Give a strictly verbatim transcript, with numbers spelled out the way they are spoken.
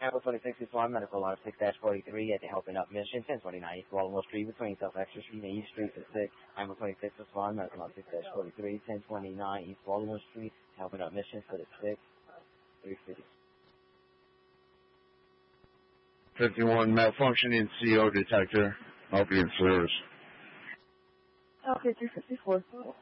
Apple twenty-six East one, Medical Line six forty-three at the Helping Up Mission, ten twenty-nine East Baltimore Street between South Extra Street and East Street for six. Apple twenty-six East one, Medical Line six forty-three, ten twenty-nine East Baltimore Street, Helping Up Mission for the six, three fifty. fifty-one, malfunctioning C O detector. I'll be in service. Okay, three fifty-four.